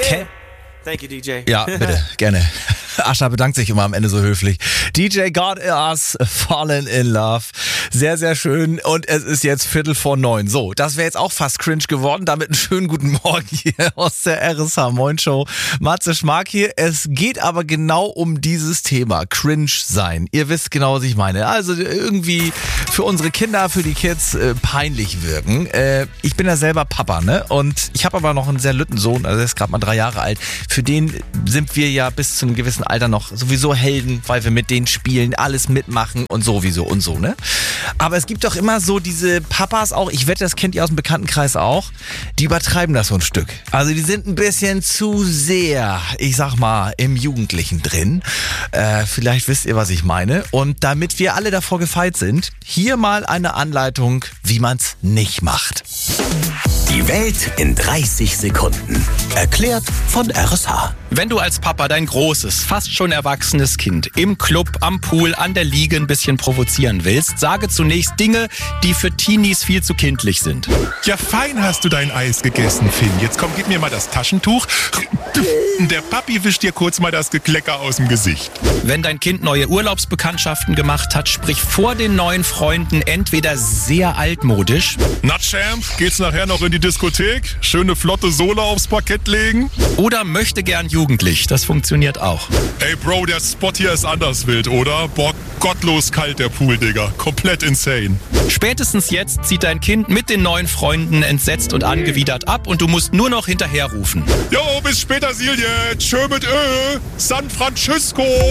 Thank you, DJ. Ja, bitte, gerne. Ascha bedankt sich immer am Ende so höflich. DJ Got Us, Fallen in Love. Sehr, sehr schön. Und es ist jetzt 8:45. So, das wäre jetzt auch fast cringe geworden. Damit einen schönen guten Morgen hier aus der RSH Moin Show. Matze Schmark hier. Es geht aber genau um dieses Thema. Cringe sein. Ihr wisst genau, was ich meine. Also irgendwie für unsere Kinder, für die Kids peinlich wirken. Ich bin ja selber Papa, ne? Und ich habe aber noch einen sehr lütten Sohn. Also der ist gerade mal 3 Jahre alt. Für den sind wir ja bis zu einem gewissen Alter noch sowieso Helden, weil wir mit denen spielen, alles mitmachen und sowieso und so, ne? Aber es gibt doch immer so diese Papas auch, ich wette, das kennt ihr aus dem Bekanntenkreis auch, die übertreiben das so ein Stück. Also die sind ein bisschen zu sehr, ich sag mal, im Jugendlichen drin. Vielleicht wisst ihr, was ich meine. Und damit wir alle davor gefeit sind, hier mal eine Anleitung, wie man's nicht macht. Die Welt in 30 Sekunden. Erklärt von RSH. Wenn du als Papa dein großes, fast schon erwachsenes Kind im Club, am Pool, an der Liege ein bisschen provozieren willst, sage zunächst Dinge, die für Teenies viel zu kindlich sind. Ja, fein hast du dein Eis gegessen, Finn. Jetzt komm, gib mir mal das Taschentuch. Der Papi wischt dir kurz mal das Geklecker aus dem Gesicht. Wenn dein Kind neue Urlaubsbekanntschaften gemacht hat, sprich vor den neuen Freunden entweder sehr altmodisch. Na Champ, geht's nachher noch in die Diskothek? Schöne flotte Sohle aufs Parkett legen? Oder möchte gern jugendlich. Das funktioniert auch. Ey Bro, der Spot hier ist anders wild, oder? Boah, gottlos kalt der Pool, Digga. Komplett insane. Spätestens jetzt zieht dein Kind mit den neuen Freunden entsetzt und angewidert ab und du musst nur noch hinterherrufen. Jo, bis später, Silje. Tschö mit San Francisco.